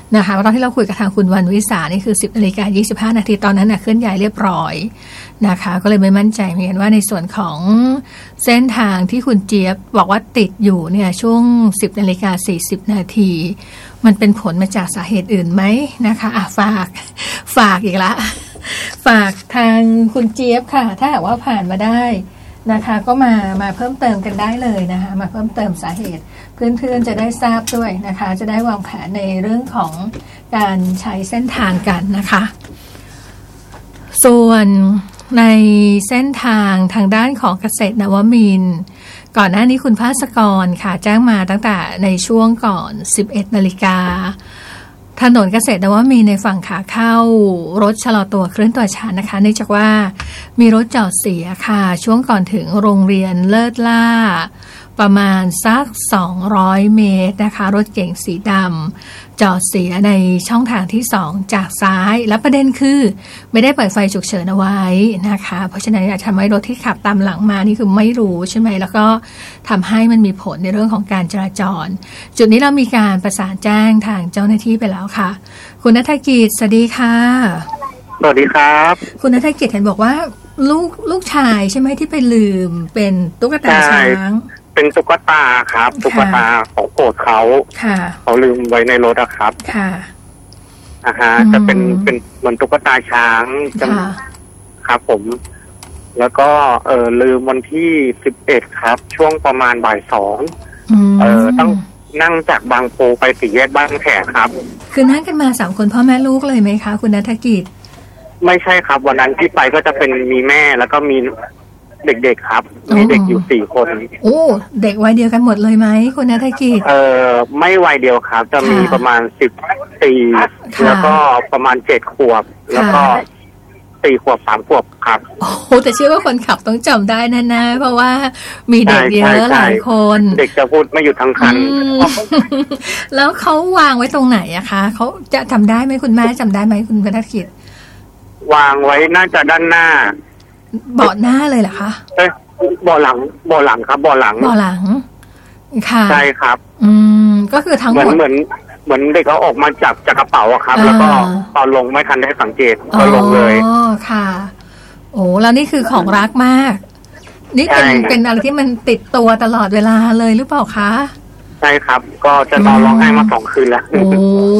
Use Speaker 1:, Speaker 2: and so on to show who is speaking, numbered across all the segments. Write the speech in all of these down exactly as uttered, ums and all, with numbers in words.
Speaker 1: นะคะตอนที่เราคุยกับทางคุณวันวิสานี่คือสิบนาฬิกายี่สิบห้านาทีตอนนั้นนะเคลื่อนย้ายเรียบร้อยนะคะก็เลยไม่มั่นใจเหมือนกันว่าในส่วนของเส้นทางที่คุณเจี๊ยบบอกว่าติดอยู่เนี่ยช่วงสิบนาฬิกาสี่สิบนาทีมันเป็นผลมาจากสาเหตุอื่นไหมนะคะอ่ะฝากฝากอีกละฝากทางคุณเจี๊ยบค่ะถ้าหากว่าผ่านมาได้นะคะก็มามาเพิ่มเติมกันได้เลยนะคะมาเพิ่มเติมสาเหตุเพื่อนๆจะได้ทราบด้วยนะคะจะได้วางแผนในเรื่องของการใช้เส้นทางกันนะคะส่วนในเส้นทางทางด้านของเกษตรนวมินทร์ก่อนหน้านี้คุณภาสกรค่ะแจ้งมาตั้งแต่ในช่วงก่อนสิบเอ็ดนาฬิกาถนนเกษตรนวมินทร์ในฝั่งขาเข้ารถชะลอตัวเคลื่อนตัวช้านะคะเนื่องจากว่ามีรถจอดเสียค่ะช่วงก่อนถึงโรงเรียนเลิศล่าประมาณสักสองร้อยเมตรนะคะรถเก๋งสีดำจอดเสียในช่องทางที่สองจากซ้ายและประเด็นคือไม่ได้เปิดไฟฉุกเฉินเอาไว้นะคะเพราะฉะนั้นอาจจะทำให้รถที่ขับตามหลังมานี่คือไม่รู้ใช่ไหมแล้วก็ทำให้มันมีผลในเรื่องของการจราจรจุดนี้เรามีการประสานแจ้งทางเจ้าหน้าที่ไปแล้วค่ะคุณณัฐกิจสวัสดีค่ะ
Speaker 2: สวัสดีครับ
Speaker 1: คุณณัฐกิจเห็นบอกว่าลูกลูกชายใช่ไหมที่ไปลืมเป็นตุ๊กตาช้าง
Speaker 2: เป็นตุ๊กตาครับตุ๊กตาของโปรดเขาเขาลืมไว้ในรถอะครับ
Speaker 1: ค่ะ
Speaker 2: อ่าฮะจะเป็นเป็นเหมือนตุ๊กตาช้างครับผมแล้วก็เออลืมวันที่สิบเอ็ดครับช่วงประมาณบ่ายสองเออต้องนั่งจากบางโพไปสี่แยกบ้านแขกครับ
Speaker 1: คือนั่งกันมาสามคนพ่อแม่ลูกเลยไหมคะคุณณัฐกิจ
Speaker 2: ไม่ใช่ครับวันนั้นที่ไปก็จะเป็นมีแม่แล้วก็มีเด็กๆครับมีเด็กอยู่สี่คน
Speaker 1: โอ้เด็กวัยเดียวกันหมดเลยไหมคุณณัฐกิจ
Speaker 2: เออไม่วัยเดียวครับจะมีประมาณสิบปีแล้วก็ประมาณเจ็ดขวบแล้วก็สี่ขวบสามขวบครับ
Speaker 1: โอ้แต่เชื่อว่าคนขับต้องจำได้แน่ๆเพราะว่ามีเด็กเยอะหลายคน
Speaker 2: เด็กจะพูดไม่หยุดทั้งคัน
Speaker 1: แล้วเขาวางไว้ตรงไหนอะคะเขาจะจำได้ไหมคุณแม่จำได้ไหมคุณณัฐกิจ
Speaker 2: วางไว้น่าจะด้านหน้า
Speaker 1: เบาะหน้าเลยเหรอคะ
Speaker 2: เอ้ยเบาะหลังเบาะหลังครับเบาะหลัง
Speaker 1: เบาะหลังค่ะ
Speaker 2: ใช่ครับ
Speaker 1: อืมก็คือทั้งหมด
Speaker 2: เหมือนเหมือนเด็กเขาออกมาจับจากกระเป๋าอะครับแล้วก็ตอนลงไม่ทันได้สังเกตก็ลงเลย
Speaker 1: อ๋อค่ะโอ้แล้วนี่คือของรักมากนี่เป็นเป็นอะไรที่มันติดตัวตลอดเวลาเลยหรือเปล่าคะ
Speaker 2: ใช่ครับก็จะนอนร้องไห้มาสองคืนแล้ว
Speaker 1: โอ้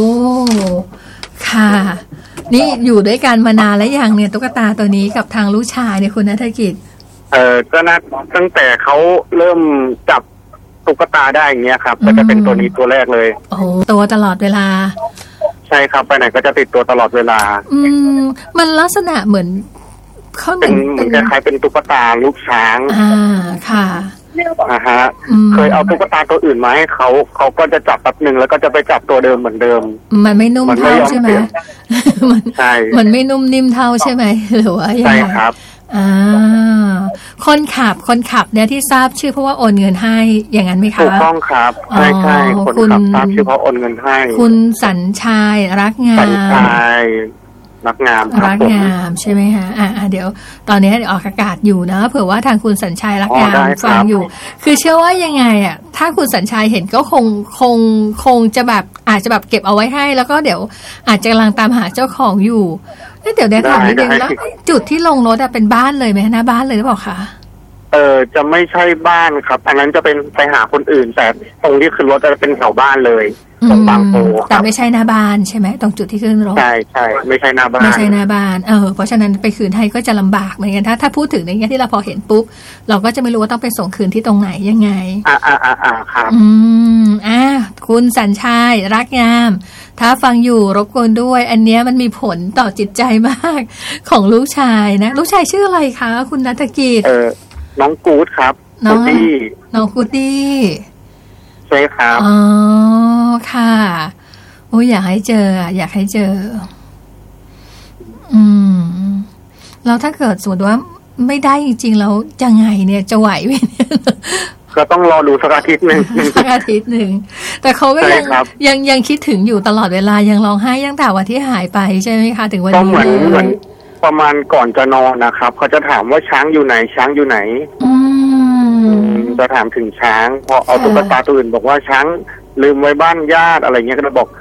Speaker 1: ค่ะนี่อยู่ด้วยกันมานานแล้วยังเนี่ยตุ๊กตาตัวนี้กับทางลูกชายเนี่ยคุณณัฐกิจ
Speaker 2: เออก็น่าตั้งแต่เขาเริ่มจับตุ๊กตาได้อย่างเงี้ยครับก็จะเป็นตัวนี้ตัวแรกเลย
Speaker 1: โอ้ตัวตลอดเวลา
Speaker 2: ใช่ครับไปไหนก็จะติดตัวตลอดเวลา
Speaker 1: อืมมันลักษณะเหมือน
Speaker 2: เขาเป็นเหมือนคล้ายๆเป็นตุ๊กตาลูกช้าง
Speaker 1: อ่าค่ะ
Speaker 2: อ่าฮะเคยเอาตุ๊กตาตัวอื่นมาให้เขาเขาก็จะจับแป๊บนึงแล้วก็จะไปจับตัวเดิมเหมือนเดิม
Speaker 1: มันไม่นุ่มเท่าใช่ไหม
Speaker 2: มันใช่
Speaker 1: มันไม่นุ่มนิ่มเท่าใช่ไหมหรือว่า
Speaker 2: ใช่ครับ
Speaker 1: อ่าคนขับคนขับเนี่ยที่ทราบชื่อเพราะว่าโอนเงินให้อย่างนั้นไหมคะ
Speaker 2: ถูกต้องครับใช่ใช่คนขับทราบชื่อเพราะโอนเงินให้
Speaker 1: คุณสัญชัยรักงาม
Speaker 2: สัญชัยรักงาม
Speaker 1: รักงามใช่ไหมคะอ่าเดี๋ยวตอนนี้เดี๋ยวออกอากาศอยู่นะเผื่อว่าทางคุณสัญชัยรักงามฟังอยู่คือเชื่อว่ายังไงอ่ะถ้าคุณสัญชัยเห็นก็คงคงคงจะแบบอาจจะแบบเก็บเอาไว้ให้แล้วก็เดี๋ยวอาจจะกำลังตามหาเจ้าของอยู่เดี๋ยวได้ถามนิดนึงแล้วจุดที่ลงรถเป็นบ้านเลยไหมหน้าบ้านเลยหรือเปล่าคะ
Speaker 2: เออจะไม่ใช่บ้านครับอันนั้นจะเป็นไปหาคนอื่นแต่ตรงที่ขึ้นรถจะเป็นแถวบ้านเลยตรงบางโพ
Speaker 1: แต่ไม่ใช่หน้าบ้านใช่ไหมตรงจุดที่ขึ้นรถ
Speaker 2: ใช่ใช่ไม่ใช่หน้าบ้าน
Speaker 1: ไม่ใช่หน้าบ้านเออเพราะฉะนั้นไปคืนให้ก็จะลำบากเหมือนกันถ้าถ้าพูดถึงในแง่ที่เราพอเห็นปุ๊บเราก็จะไม่รู้ว่าต้องไปส่งคืนที่ตรงไหนยังไง
Speaker 2: อ่าอ่าอ่าอ่าครับ
Speaker 1: อืมอ่าคุณสัญชัยรักงามถ้าฟังอยู่รบกวนด้วยอันเนี้ยมันมีผลต่อจิตใจมากของลูกชายนะลูกชายชื่ออะไรคะคุณณัฐกิจ
Speaker 2: เออน้องกู๊ดครับ
Speaker 1: น้องน้องกู๊ดดี้
Speaker 2: ใช่ครับ
Speaker 1: อ๋อค่ะโอ้ยอยากให้เจออยากให้เจออืมแล้วถ้าเกิดสมมติว่าไม่ได้จริงๆแล้วยังไงเนี่ยจะไหวไหม
Speaker 2: ก็ต้องรอดูสักอาทิตย์หนึ่ง
Speaker 1: สักอาทิตย์หนึ่งแต่เขาก็ยังยังยังคิดถึงอยู่ตลอดเวลายังร้องไห้ตั้งแต่วันที่หายไปใช่ไหมคะถึงวันนี้ก็
Speaker 2: เหมือนเหมือนประมาณก่อนจะนอนนะครับเขาจะถามว่าช้างอยู่ไหนช้างอยู่ไหน
Speaker 1: อืม
Speaker 2: จะถามถึงช้างพอเอาตุ๊กตาตัวอื่นบอกว่าช้างลืมไว้บ้านญาติอะไรเงี้ยก็จะบอก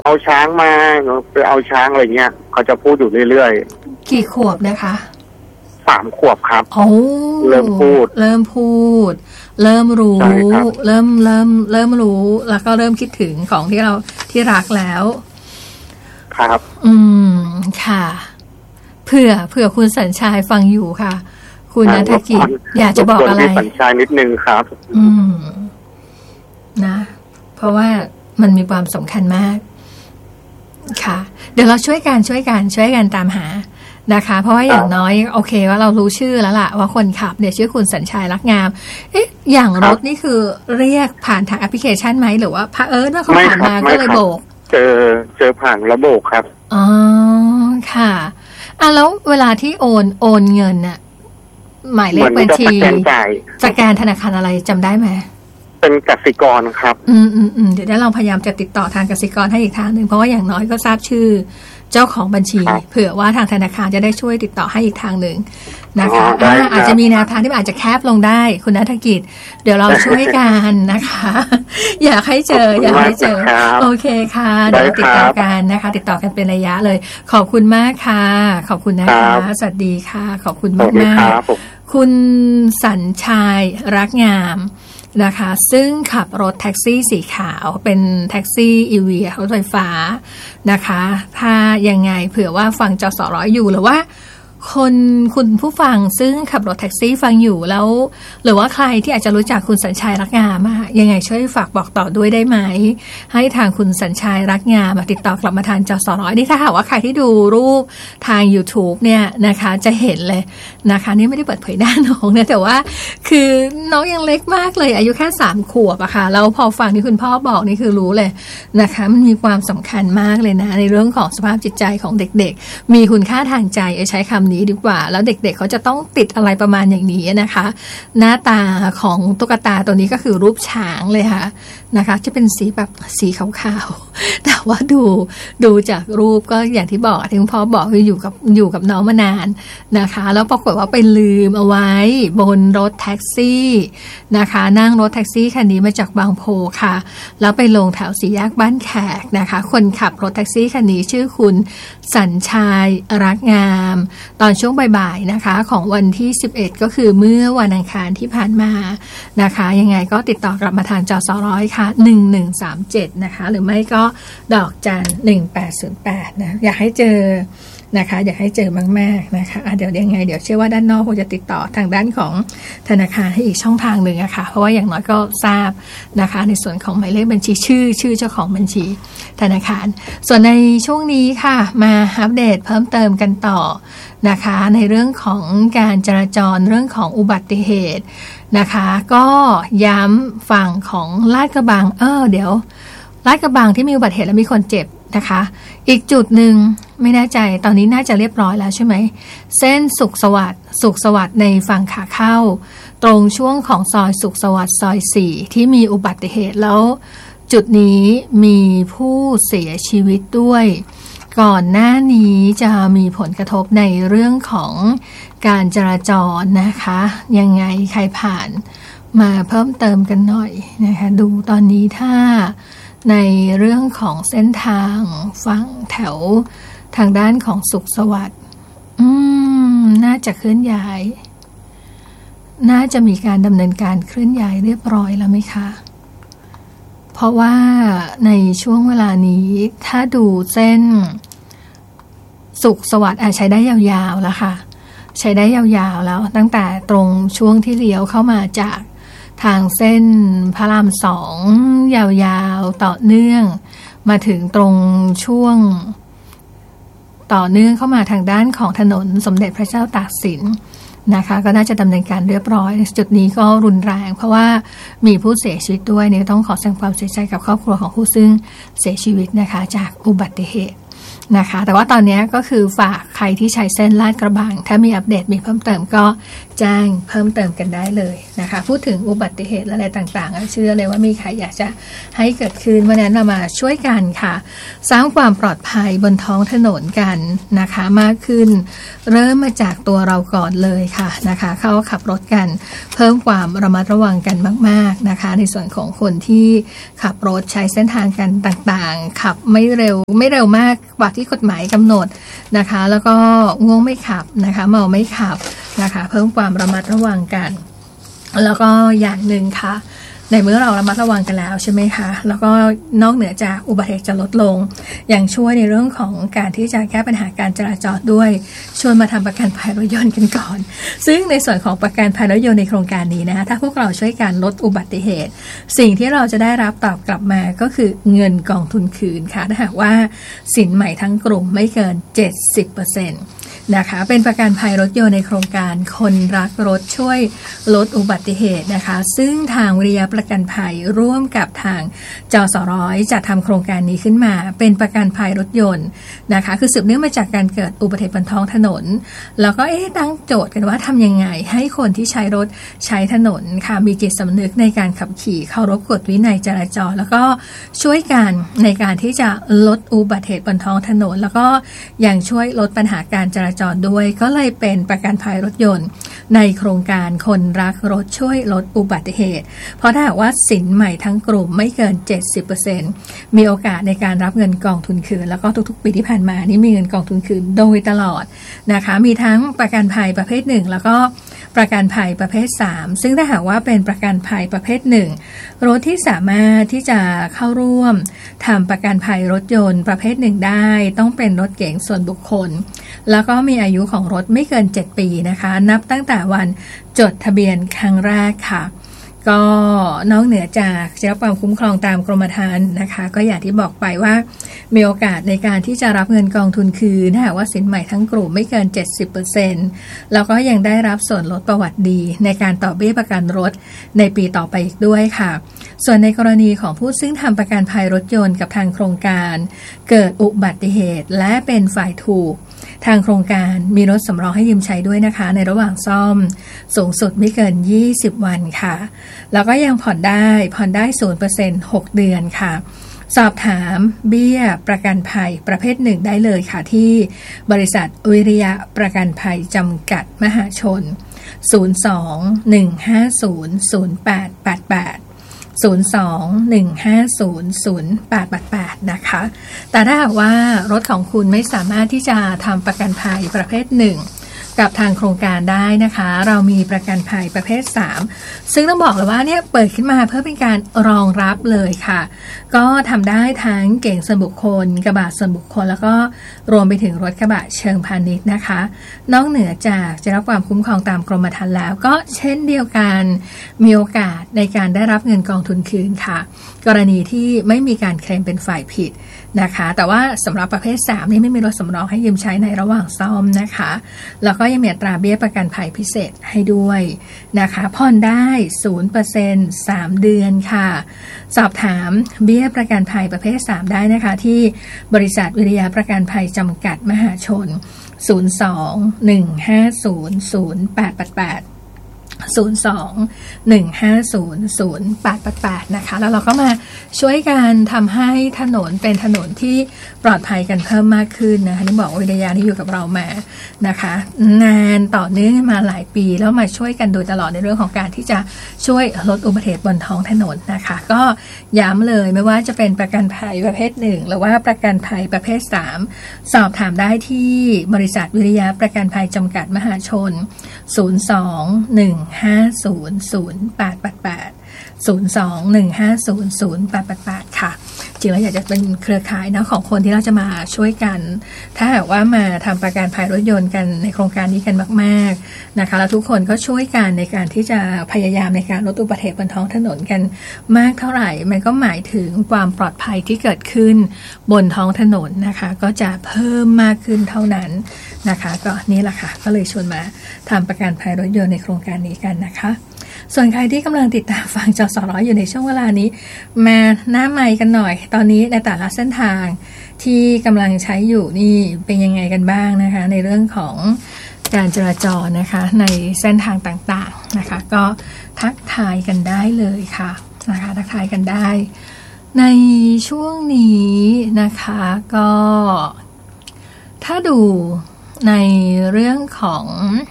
Speaker 2: เอาช้างมาไปเอาช้างอะไรเงี้ยเขาจะพูดอยู่เรื่อย
Speaker 1: ๆกี่ขวบนะคะ
Speaker 2: สามขวบครับ
Speaker 1: โอ้
Speaker 2: เริ่มพูด
Speaker 1: เริ่มพูดเริ่มรู้เริ่มเริ่มเริ่มรู้แล้วก็เริ่มคิดถึงของที่เราที่รักแล้ว
Speaker 2: ครับ
Speaker 1: อืมค่ะเผื่อเผื่อคุณสัญชัยฟังอยู่ค่ะคุณณัฐกิจอยากจะบอกอะไร
Speaker 2: สัญชัยนิดนึงครับ
Speaker 1: อืมนะเพราะว่ามันมีความสำคัญมากค่ะเดี๋ยวเราช่วยกันช่วยกันช่วยกันตามหานะคะเพราะว่าอย่างน้อยโอเคว่าเรารู้ชื่อแล้วล่ะว่าคนขับเนี่ยชื่อคุณสัญชัยรักงามเอ๊ะอย่างรถนี่คือเรียกผ่านทางแอปพลิเคชันไหมหรือว่าพระเอิญว่าเขาผ่านมาก็เลยโบก
Speaker 2: เจอเจอผ่านระบบครับ
Speaker 1: อ๋อค่ะอ่ะแล้วเวลาที่โอนโอนเงินน่ะหมายเลขบัญชีสแกนธนาคารอะไรจำได้ไหม
Speaker 2: เป็นกสิกรครับ
Speaker 1: อืมอืมอืมเดี๋ยวเราพยายามจะติดต่อทางกสิกรให้อีกทางหนึ่งเพราะว่าอย่างน้อยก็ทราบชื่อเจ้าของบัญชีเผื่อว่าทางธนาคารจะได้ช่วยติดต่อให้อีกทางหนึ่งนะคะอาจจะมีแนวทางที่อาจจะแคบลงได้คุณณัฐกิจเดี๋ยวเราช่วยกันนะคะอยากให้เจออยากให้เจอโอเคค่ะเดี๋ยวติดต่อกันนะคะติดต่อกันเป็นระยะเลยขอบคุณมากค่ะขอบคุณนะคะสวัสดีค่ะขอบคุณมากมากคุณสัญชัยรักงามนะคะซึ่งขับรถแท็กซี่สีขาวเป็นแท็กซี่ อี วี รถไฟฟ้านะคะถ้ายังไงเผื่อว่าฟังจสร้อยอยู่หรือว่าคนคุณผู้ฟังซึ่งขับรถแท็กซี่ฟังอยู่แล้วหรือว่าใครที่อาจจะรู้จักคุณสัญชัยรักงามอะยังไงช่วยฝากบอกต่อด้วยได้ไหมให้ทางคุณสัญชัยรักงามติดต่อกลับมาทางจสร้อยนี่ถ้าหากว่าใครที่ดูรูปทาง YouTube เนี่ยนะคะจะเห็นเลยนะคะนี่ไม่ได้เปิดเผยหน้าน้องนะแต่ว่าคือน้องยังเล็กมากเลยอายุแค่สามขวบอะค่ะแล้วพอฟังที่คุณพ่อบอกนี่คือรู้เลยนะคะมันมีความสำคัญมากเลยนะในเรื่องของสภาพจิตใจของเด็กๆมีคุณค่าทางใจใช้คำนี้ดีกว่าแล้วเด็กๆเขาจะต้องติดอะไรประมาณอย่างนี้นะคะหน้าตาของตุ๊กตาตัวนี้ก็คือรูปช้างเลยค่ะนะคะจะเป็นสีแบบสีขาวๆแต่ว่าดูดูจากรูปก็อย่างที่บอกที่คุณพ่อบอกคืออยู่กับอยู่กับน้องมานานนะคะแล้วปรากฏว่าไปลืมเอาไว้บนรถแท็กซี่นะคะนั่งรถแท็กซี่คันนี้มาจากบางโพค่ะแล้วไปลงแถวสี่แยกบ้านแขกนะคะคนขับรถแท็กซี่คันนี้ชื่อคุณสัญชัยรักงามตอนช่วงบ่ายๆนะคะของวันที่สิบเอ็ดก็คือเมื่อวันอังคารที่ผ่านมานะคะยังไงก็ติดต่อกลับมาทางจสร้อยค่ะหนึ่งหนึ่งสามเจ็ดนะคะหรือไม่ก็ดอกจันหนึ่งแปดศูนย์แปดนะอยากให้เจอนะคะอยากให้เจอมากๆนะคะะเดี๋ยวยังไงเดี๋ยวเชื่อว่าด้านนอกคงจะติดต่อทางด้านของธนาคารให้อีกช่องทางหนึ่งอะค่ะเพราะว่าอย่างน้อยก็ทราบนะคะในส่วนของหมายเลขบัญชีชื่อชื่อเจ้าของบัญชีธนาคารส่วนในช่วงนี้ค่ะมาอัปเดตเพิ่มเติมกันต่อนะคะในเรื่องของการจราจรเรื่องของอุบัติเหตุนะคะก็ย้ำฝั่งของลาดกระบังเออเดี๋ยวลาดกระบังที่มีอุบัติเหตุและมีคนเจ็บนะคะอีกจุดหนึ่งไม่แน่ใจตอนนี้น่าจะเรียบร้อยแล้วใช่ไหมเส้นสุขสวัสดิ์สุขสวัสดิ์ในฝั่งขาเข้าตรงช่วงของซอยสุขสวัสดิ์ซอยสี่ที่มีอุบัติเหตุแล้วจุดนี้มีผู้เสียชีวิตด้วยก่อนหน้านี้จะมีผลกระทบในเรื่องของการจราจรนะคะยังไงใครผ่านมาเพิ่มเติมกันหน่อยนะคะดูตอนนี้ถ้าในเรื่องของเส้นทางฝั่งแถวทางด้านของสุขสวัสดิ์อืมน่าจะเคลื่อนย้ายน่าจะมีการดำเนินการเคลื่อนย้ายเรียบร้อยแล้วไหมคะเพราะว่าในช่วงเวลานี้ถ้าดูเส้นสุขสวัสดิ์อาจใช้ได้ยาวๆแล้วค่ะใช้ได้ยาวๆแล้วตั้งแต่ตรงช่วงที่เลี้ยวเข้ามาจากทางเส้นพระรามสองยาวๆต่อเนื่องมาถึงตรงช่วงต่อเนื่องเข้ามาทางด้านของถนนสมเด็จพระเจ้าตากสินนะคะก็น่าจะดำเนินการเรียบร้อยจุดนี้ก็รุนแรงเพราะว่ามีผู้เสียชีวิตด้วยเนี่ยต้องขอแสดงความเสียใจกับครอบครัวของผู้ซึ่งเสียชีวิตนะคะจากอุบัติเหตุนะคะแต่ว่าตอนนี้ก็คือฝากใครที่ใช้เส้นลาดกระบังถ้ามีอัปเดตมีเพิ่มเติมก็แจ้งเพิ่มเติมกันได้เลยนะคะพูดถึงอุบัติเหตุอะไรต่างๆเชื่อเลยว่ามีใครอยากจะให้เกิดขึ้นวันนั้นเรามาช่วยกันค่ะสร้างความปลอดภัยบนท้องถนนกันนะคะมากขึ้นเริ่มมาจากตัวเราก่อนเลยค่ะนะคะเข้าขับรถกันเพิ่มความระมัดระวังกันมากๆนะคะในส่วนของคนที่ขับรถใช้เส้นทางกันต่างๆขับไม่เร็วไม่เร็วมากกว่าที่กฎหมายกำหนดนะคะแล้วก็ง่วงไม่ขับนะคะเมาไม่ขับนะคะเพิ่มความระมัดระวังกันแล้วก็อย่างหนึ่งค่ะในเมื่อเราระมัดระวังกันแล้วใช่ไหมคะแล้วก็นอกเหนือจากอุบัติเหตุจะลดลงอย่างช่วยในเรื่องของการที่จะแก้ปัญหาการจราจรด้วยชวนมาทำประกันภัยรถยนต์กันก่อนซึ่งในส่วนของประกันภัยรถยนต์ในโครงการนี้นะคะถ้าพวกเราช่วยกันลดอุบัติเหตุสิ่งที่เราจะได้รับตอบกลับมาก็คือเงินกองทุนคืนค่ะถ้าหากว่าสินใหม่ทั้งกลุ่มไม่เกิน เจ็ดสิบเปอร์เซ็นต์นะคะเป็นประกันภัยรถยนต์ในโครงการคนรักรถช่วยลดอุบัติเหตุนะคะซึ่งทางวิริยะประกันภัยร่วมกับทางจสร้อยจะทำโครงการนี้ขึ้นมาเป็นประกันภัยรถยนต์นะคะคือสืบเนื่องมาจากการเกิดอุบัติเหตุบนท้องถนนแล้วก็เอ๊ะตั้งโจทย์กันว่าทำยังไงให้คนที่ใช้รถใช้ถนนค่ะมีจิตสำนึกในการขับขี่เคารพกฎวินัยจราจรแล้วก็ช่วยกันในการที่จะลดอุบัติเหตุบนท้องถนนแล้วก็ยังช่วยลดปัญหาการจราจรด้วยก็เลยเป็นประกันภัยรถยนต์ในโครงการคนรักรถช่วยลดอุบัติเหตุเพราะถ้าหากว่าสินใหม่ทั้งกลุ่มไม่เกิน เจ็ดสิบเปอร์เซ็นต์ มีโอกาสในการรับเงินกองทุนคืนแล้วก็ทุกๆปีที่ผ่านมานี่มีเงินกองทุนคืนโดยตลอดนะคะมีทั้งประกันภัยประเภทหนึ่งแล้วก็ประกันภัยประเภทสามซึ่งถ้าหากว่าเป็นประกันภัยประเภทหนึ่งรถที่สามารถที่จะเข้าร่วมทำประกันภัยรถยนต์ประเภทหนึ่งได้ต้องเป็นรถเก๋งส่วนบุคคลแล้วก็มีอายุของรถไม่เกินเจ็ดปีนะคะนับตั้งแต่วันจดทะเบียนครั้งแรกค่ะก็นอกเหนือจากจะรับความคุ้มครองตามกรมธรรม์นะคะก็อย่างที่บอกไปว่ามีโอกาสในการที่จะรับเงินกองทุนคืนถ้าหากว่าสินใหม่ทั้งกลุ่มไม่เกิน เจ็ดสิบเปอร์เซ็นต์ แล้วก็ยังได้รับส่วนลดประวัติดีในการต่อเบี้ยประกันรถในปีต่อไปอีกด้วยค่ะส่วนในกรณีของผู้ซึ่งทำประกันภัยรถยนต์กับทางโครงการเกิดอุบัติเหตุและเป็นฝ่ายถูกทางโครงการมีรถสำรองให้ยืมใช้ด้วยนะคะในระหว่างซ่อมสูงสุดไม่เกินยี่สิบวันค่ะแล้วก็ยังผ่อนได้ผ่อนได้ ศูนย์เปอร์เซ็นต์ หกเดือนค่ะสอบถามเบี้ยประกันภัยประเภทหนึ่งได้เลยค่ะที่บริษัทวิริยะประกันภัยจำกัดมหาชนศูนย์ สอง หนึ่ง ห้า ศูนย์ ศูนย์ แปด แปด แปดศูนย์ สอง หนึ่ง ห้า ศูนย์ ศูนย์ แปด แปด แปดนะคะแต่ถ้าหากว่ารถของคุณไม่สามารถที่จะทำประกันภัยประเภทหนึ่งกับทางโครงการได้นะคะเรามีประกันภัยประเภทสามซึ่งต้องบอกเลยว่าเนี่ยเปิดขึ้นมาเพื่อเป็นการรองรับเลยค่ะก็ทำได้ทั้งเก๋งส่วนบุคคลกระบะส่วนบุคคลแล้วก็รวมไปถึงรถกระบะเชิงพาณิชย์นะคะนอกเหนือจากจะรับความคุ้มครองตามกรมธรรม์แล้วก็เช่นเดียวกันมีโอกาสในการได้รับเงินกองทุนคืนค่ะกรณีที่ไม่มีการเคลมเป็นฝ่ายผิดนะคะแต่ว่าสำหรับประเภทสามนี่ไม่มีรถสำรองให้ยืมใช้ในระหว่างซ่อมนะคะแล้วก็ยังมีอัตราเบี้ยประกันภัยพิเศษให้ด้วยนะคะผ่อนได้ ศูนย์เปอร์เซ็นต์ สามเดือนค่ะสอบถามเบี้ยประกันภัยประเภทสามได้นะคะที่บริษัทวิริยะประกันภัยจำกัดมหาชนศูนย์ สอง หนึ่ง ห้า ศูนย์ ศูนย์ แปด แปด แปดศูนย์ สอง หนึ่ง ห้า ศูนย์ ศูนย์ แปด แปด แปดนะคะแล้วเราก็มาช่วยกันทำให้ถนนเป็นถนนที่ปลอดภัยกันเพิ่มมากขึ้นนะคะที่บอกวิทยาที่อยู่กับเรามานะคะนานต่อเนื่องมาหลายปีแล้วมาช่วยกันโดยตลอดในเรื่องของการที่จะช่วยลดอุบัติเหตุบนท้องถนนนะคะก็ย้ำเลยไม่ว่าจะเป็นประกันภัยประเภทหนึ่งหรือว่าประกันภัยประเภทสามสอบถามได้ที่บริษัทวิริยะประกันภัยจำกัดมหาชนศูนย์ สอง หนึ่ง ห้า ศูนย์ ศูนย์ แปด แปด แปดศูนย์ สอง หนึ่ง ห้า ศูนย์ ศูนย์ แปด แปด แปดค่ะจริงแล้วอยากจะเป็นเครือข่ายนะของคนที่เราจะมาช่วยกันถ้าหากว่ามาทำประกันภัยรถยนต์กันในโครงการนี้กันมากๆนะคะแล้วทุกคนก็ช่วยกันในการที่จะพยายามในการลดอุบัติเหตุบนท้องถนนกันมากเท่าไหร่มันก็หมายถึงความปลอดภัยที่เกิดขึ้นบนท้องถนนนะคะก็จะเพิ่มมากขึ้นเท่านั้นนะคะก็นี่แหละค่ะก็เลยชวนมาทำประกันภัยรถยนต์ในโครงการนี้กันนะคะส่วนใครที่กำลังติดตามฟังจสร้อยอยู่ในช่วงเวลานี้มาหน้าไมค์กันหน่อยตอนนี้ในแต่ละเส้นทางที่กำลังใช้อยู่นี่เป็นยังไงกันบ้างนะคะในเรื่องของการจราจรนะคะในเส้นทางต่างๆนะคะก็ทักทายกันได้เลยค่ะนะคะทักทายกันได้ในช่วงนี้นะคะก็ถ้าดูในเรื่องของ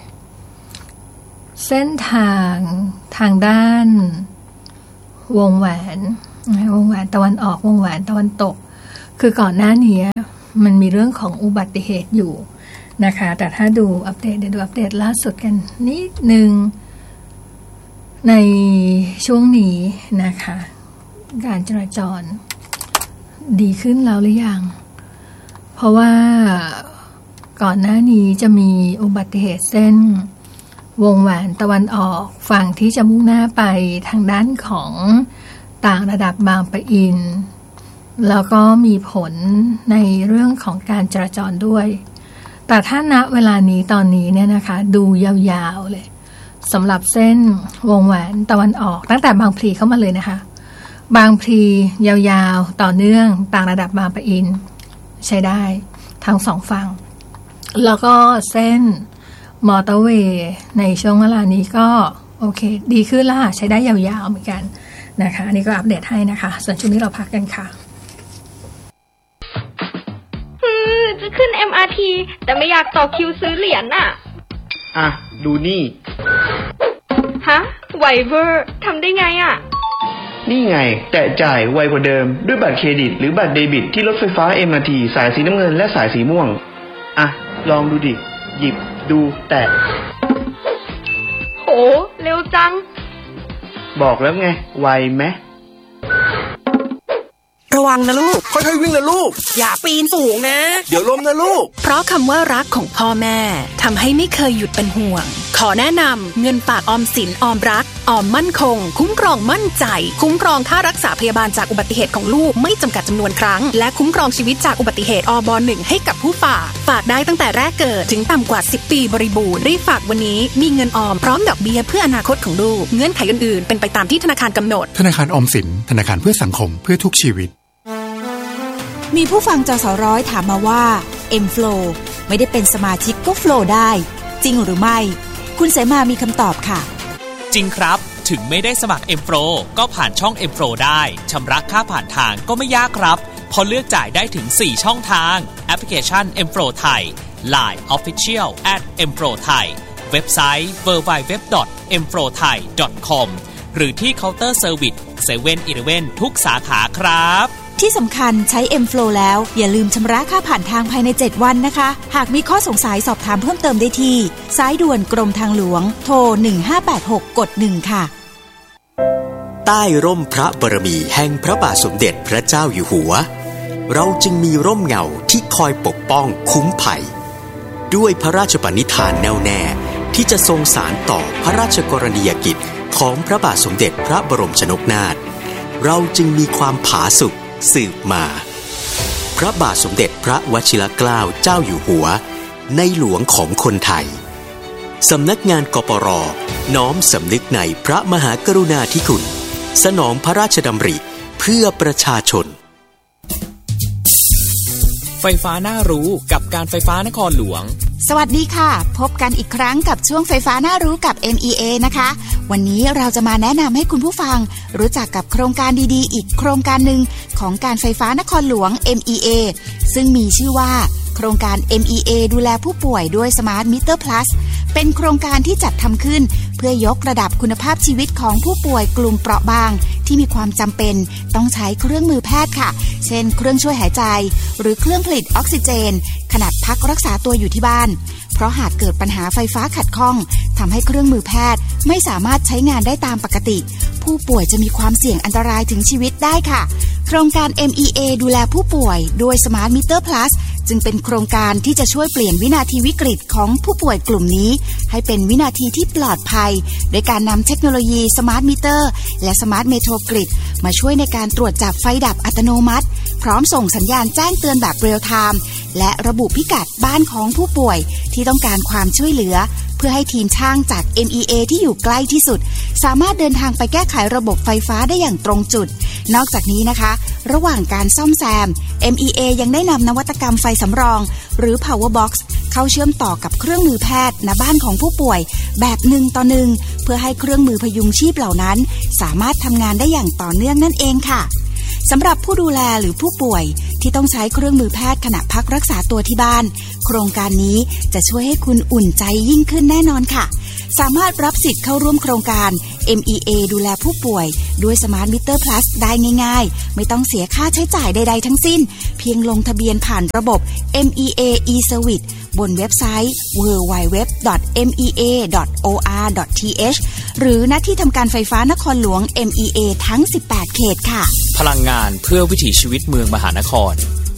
Speaker 1: เส้นทางทางด้านวงแหวนวงแหวนตะวันออกวงแหวนตะวันตกคือก่อนหน้านี้มันมีเรื่องของอุบัติเหตุอยู่นะคะแต่ถ้าดูอัปเดตเดี๋ยวดูอัปเดตล่าสุดกันนิดนึงในช่วงนี้นะคะการจราจรดีขึ้นแล้วหรือยังเพราะว่าก่อนหน้านี้จะมีอุบัติเหตุเส้นวงแหวนตะวันออกฝั่งที่จะมุ่งหน้าไปทางด้านของต่างระดับบางปะอินแล้วก็มีผลในเรื่องของการจราจรด้วยแต่ถ้าณเวลานี้ตอนนี้เนี่ยนะคะดูยาวๆเลยสำหรับเส้นวงแหวนตะวันออกตั้งแต่บางพลีเข้ามาเลยนะคะบางพลียาวๆต่อเนื่องต่างระดับบางปะอินใช้ได้ทั้งสองฝั่งแล้วก็เส้นมอเตอร์เวย์ในช่วงเวลานี้ก็โอเคดีขึ้นแล้วใช้ได้ยาวๆเหมือนกันนะคะอันนี้ก็อัปเดตให้นะคะส่วนช่วงนี้เราพักกันค่ะ
Speaker 3: จะขึ้น เอ็ม อาร์ ที แต่ไม่อยากต่อคิวซื้อเหรียญน่ะ
Speaker 4: อ่ะดูนี่
Speaker 3: ฮะไวเวอร์ทำได้ไงอ่ะ
Speaker 4: นี่ไงแต่จ่ายไวกว่าเดิมด้วยบัตรเครดิตหรือบัตรเดบิตที่รถไฟฟ้า เอ็ม อาร์ ที สายสีน้ำเงินและสายสีม่วงอ่ะลองดูดิหยิบดูแตะ
Speaker 3: โหเร็วจัง
Speaker 4: บอกแล้วไงไวไหม
Speaker 5: ระวังนะลูก
Speaker 6: ค่อยๆวิ่งนะลูก
Speaker 5: อย่าปีนสูงนะ
Speaker 6: เดี๋ยวล้มนะลูก
Speaker 5: เพราะคำว่ารักของพ่อแม่ทำให้ไม่เคยหยุดเป็นห่วงขอแนะนำเงินฝากออมสินออมรักออมมั่นคงคุ้มครองมั่นใจคุ้มครองค่ารักษาพยาบาลจากอุบัติเหตุของลูกไม่จำกัดจำนวนครั้งและคุ้มครองชีวิตจากอุบัติเหตุอบหนึ่งให้กับผู้ฝากฝากได้ตั้งแต่แรกเกิดถึงต่ำกว่าสิบปีบริบูรณ์รีบฝากวันนี้มีเงินออมพร้อมดอกเบี้ยเพื่ออนาคตของลูกเงื่อนไขอื่นๆเป็นไปตามที่ธนาคารกำหนด
Speaker 7: ธนาคารออมสินธนาคารเพื่อสังคมเพื่อทุกชีวิต
Speaker 8: มีผู้ฟังจสร้อยถามมาว่า M-Flow ไม่ได้เป็นสมาชิกก็ Flow ได้จริงหรือไม่คุณเสมามีคำตอบค่ะ
Speaker 9: จริงครับถึงไม่ได้สมัคร M-Flow ก็ผ่านช่อง M-Flow ได้ชำระค่าผ่านทางก็ไม่ยากครับพอเลือกจ่ายได้ถึงสี่ช่องทางแอปพลิเคชัน M-Flow ไทย ไลน์ Official แอท เอ็ม โฟลว์ ไทย เว็บไซต์ ดับเบิลยู ดับเบิลยู ดับเบิลยู ดอท เอ็ม โฟลว์ ไทย ดอท คอม หรือที่เคาน์เตอร์เซอร์วิส เซเว่น อีเลฟเว่น ทุกสาขาครับ
Speaker 8: ที่สำคัญใช้ M-Flow แล้วอย่าลืมชำระค่าผ่านทางภายในเจ็ดวันนะคะหากมีข้อสงสัยสอบถามเพิ่มเติมได้ที่สายด่วนกรมทางหลวงโทรหนึ่งห้าแปดหกกดหนึ่งค่ะ
Speaker 10: ใต้ร่มพระบารมีแห่งพระบาทสมเด็จพระเจ้าอยู่หัวเราจึงมีร่มเงาที่คอยปกป้องคุ้มภัยด้วยพระราชปณิธานแน่วแน่ที่จะทรงสานต่อพระราชกรณียกิจของพระบาทสมเด็จพระบรมชนกนาถเราจึงมีความผาสุกสืบมาพระบาทสมเด็จพระวชิรเกล้าเจ้าอยู่หัวในหลวงของคนไทยสำนักงานกปร.น้อมสำนึกในพระมหากรุณาธิคุณสนองพระราชดำริเพื่อประชาชน
Speaker 9: ไฟฟ้าน่ารู้กับการไฟฟ้านครหลวง
Speaker 8: สวัสดีค่ะพบกันอีกครั้งกับช่วงไฟฟ้าน่ารู้กับ เอ็ม อี เอ นะคะวันนี้เราจะมาแนะนำให้คุณผู้ฟังรู้จักกับโครงการดีๆอีกโครงการหนึ่งของการไฟฟ้านครหลวง เอ็ม อี เอ ซึ่งมีชื่อว่าโครงการ เอ็ม อี เอ ดูแลผู้ป่วยด้วย Smart Meter Plus เป็นโครงการที่จัดทำขึ้นเพื่อยกระดับคุณภาพชีวิตของผู้ป่วยกลุ่มเปราะบางที่มีความจำเป็นต้องใช้เครื่องมือแพทย์ค่ะเช่นเครื่องช่วยหายใจหรือเครื่องผลิตออกซิเจนขณะพักรักษาตัวอยู่ที่บ้านเพราะหากเกิดปัญหาไฟฟ้าขัดข้องทำให้เครื่องมือแพทย์ไม่สามารถใช้งานได้ตามปกติผู้ป่วยจะมีความเสี่ยงอันตรายถึงชีวิตได้ค่ะโครงการ เอ็ม อี เอ ดูแลผู้ป่วยด้วย Smart Meter Plus จึงเป็นโครงการที่จะช่วยเปลี่ยนวินาทีวิกฤตของผู้ป่วยกลุ่มนี้ให้เป็นวินาทีที่ปลอดภัยโดยการนำเทคโนโลยี Smart Meter และ Smart Metro Grid มาช่วยในการตรวจจับไฟดับอัตโนมัติพร้อมส่งสัญญาณแจ้งเตือนแบบเรียลไทม์และระบุพิกัดบ้านของผู้ป่วยที่ต้องการความช่วยเหลือเพื่อให้ทีมช่างจาก เอ็ม อี เอ ที่อยู่ใกล้ที่สุดสามารถเดินทางไปแก้ไขระบบไฟฟ้าได้อย่างตรงจุดนอกจากนี้นะคะระหว่างการซ่อมแซม เอ็ม อี เอ ยังได้นำนวัตกรรมไฟสำรองหรือ Power Box เข้าเชื่อมต่อกับเครื่องมือแพทย์ณบ้านของผู้ป่วยแบบหนึ่งต่อหนึ่งเพื่อให้เครื่องมือพยุงชีพเหล่านั้นสามารถทำงานได้อย่างต่อเนื่องนั่นเองค่ะสำหรับผู้ดูแลหรือผู้ป่วยที่ต้องใช้เครื่องมือแพทย์ขณะพักรักษาตัวที่บ้านโครงการนี้จะช่วยให้คุณอุ่นใจยิ่งขึ้นแน่นอนค่ะสามารถรับสิทธิ์เข้าร่วมโครงการ เอ็ม อี เอ ดูแลผู้ป่วยด้วย Smart Meter Plus ได้ง่ายๆไม่ต้องเสียค่าใช้จ่ายใดๆทั้งสิ้นเพียงลงทะเบียนผ่านระบบ เอ็ม อี เอ e-Service บนเว็บไซต์ ดับเบิลยู ดับเบิลยู ดับเบิลยู ดอท เอ็ม อี เอ ดอท โอ อาร์ ดอท ที เอช หรือณที่ทำการไฟฟ้านครหลวง เอ็ม อี เอ ทั้งสิบแปดเขตค่ะ
Speaker 9: พลังงานเพื่อวิถีชีวิตเมืองมหานคร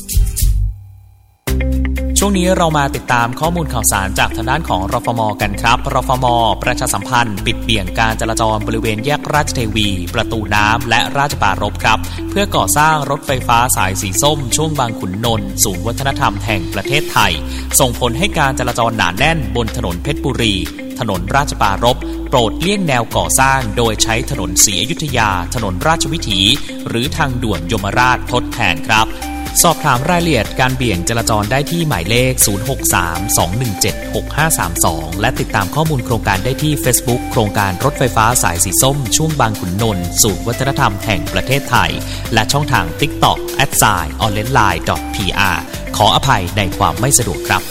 Speaker 9: ช่วงนี้เรามาติดตามข้อมูลข่าวสารจากทางด้านของรฟม.กันครับรฟม.ประชาสัมพันธ์ปิดเบี่ยงการจราจรบริเวณแยกราชเทวีประตูน้ำและราชปรารภครับเพื่อก่อสร้างรถไฟฟ้าสายสีส้มช่วงบางขุนนนท์ศูนย์วัฒนธรรมแห่งประเทศไทยส่งผลให้การจราจรหนาแน่นบนถนนเพชรบุรีถนนราชปรารภโปรดเลี่ยงแนวก่อสร้างโดยใช้ถนนศรีอยุธยาถนนราชวิถีหรือทางด่วนยมราชทดแทนครับสอบถามรายละเอียดการเบี่ยงจราจรได้ที่หมายเลขศูนย์ หก สาม สอง หนึ่ง เจ็ด หก ห้า สาม สองและติดตามข้อมูลโครงการได้ที่ Facebook โครงการรถไฟฟ้าสายสีส้มช่วงบางขุนนนท์ศูนย์วัฒนธรรมแห่งประเทศไทยและช่องทาง TikTok แอท ไซน์ ออนไลน์ไลน์ ดอท พี อาร์ ขออภัยในความไม่สะดวกครับ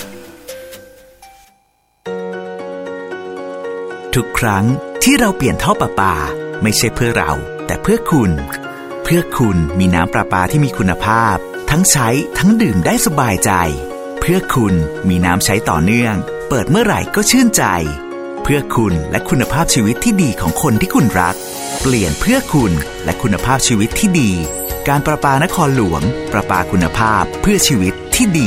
Speaker 6: ทุกครั้งที่เราเปลี่ยนท่อประปาไม่ใช่เพื่อเราแต่เพื่อคุณเพื่อคุณมีน้ำประปาที่มีคุณภาพทั้งใช้ทั้งดื่มได้สบายใจเพื่อคุณมีน้ำใช้ต่อเนื่องเปิดเมื่อไหร่ก็ชื่นใจเพื่อคุณและคุณภาพชีวิตที่ดีของคนที่คุณรักเปลี่ยนเพื่อคุณและคุณภาพชีวิตที่ดีการประปานครหลวงประปาคุณภาพเพื่อชีวิตที่ดี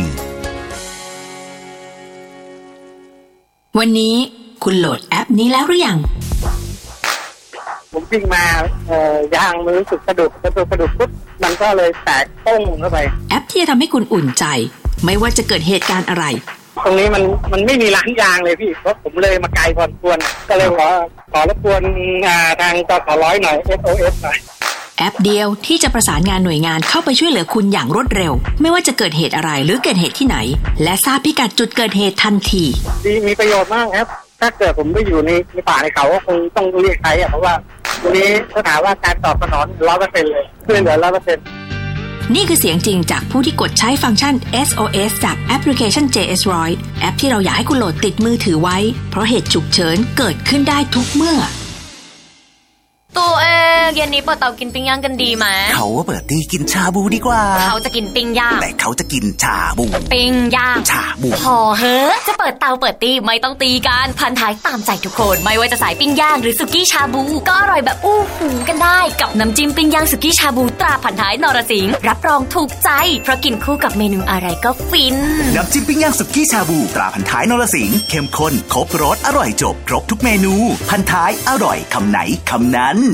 Speaker 5: วันนี้คุณโหลดแอปนี้แล้วหรือยัง
Speaker 2: ผมวิ่งมาเอ่อยางมันรู้สึกกระดุกกระดุกกระดุกปุ๊บมันก็เลยแตกต้งเข้าไป
Speaker 5: แอปที่จะทำให้คุณอุ่นใจไม่ว่าจะเกิดเหตุการณ์อะไร
Speaker 2: ตรงนี้มันมันไม่มีร้านยางเลยพี่เพราะผมเลยมาไกลพอสมควรก็เลยขอขอรบกวนทางจสร้อยหน่อย เอส โอ เอส หน่อย
Speaker 5: แอปเดียวที่จะประสานงานหน่วยงานเข้าไปช่วยเหลือคุณอย่างรวดเร็วไม่ว่าจะเกิดเหตุอะไรหรือเกิดเหตุที่ไหนและทราบพิกัดจุดเกิดเหตุทันที
Speaker 2: ดีมีประโยชน์มากครับถ้าเกิดผมไปอยู่ในในป่าในเขาก็คงต้องเรียกใช้อะเพราะว่าวันนี้ถ้าถามว่าการตอบสนอง ร้อยเปอร์เซ็นต์ เลยช่วยเหลือ ร้อยเปอร์เซ็นต์
Speaker 5: นี่คือเสียงจริงจากผู้ที่กดใช้ฟังก์ชัน เอส โอ เอส จากแอปพลิเคชัน เจ เอส หนึ่งร้อย แอปที่เราอยากให้คุณโหลดติดมือถือไว้เพราะเหตุฉุกเฉินเกิดขึ้นได้ทุกเมื่อ
Speaker 11: ตัวเองเย็นนี้เปิดเตากินปิ้งย่างกันดีไหม
Speaker 6: เขาว่าเปิดตีกินชาบูดีกว่า
Speaker 11: เขาจะกินปิ้งย่าง
Speaker 6: แต่เขาจะกินชาบู
Speaker 11: ปิ้งย่าง
Speaker 6: ชาบู
Speaker 11: พอเฮ้อจะเปิดเตาเปิดตีไม่ต้องตีกันพันท้ายตามใจทุกคนไม่ว่าจะสายปิ้งย่างหรือสุกี้ชาบูก็อร่อยแบบอู้หูกันได้กับน้ำจิ้มปิ้งย่างสุกี้ชาบูตราพันท้ายนรสิงห์รับรองถูกใจเพราะกินคู่กับเมนูอะไรก็ฟิน
Speaker 6: น้ำจิ้มปิ้งย่างสุกี้ชาบูตราพันท้ายนรสิงห์เข้มข้นครบรสอร่อยจบครบทุกเมนูพันท้ายอร่อยคำไหนคำนั้น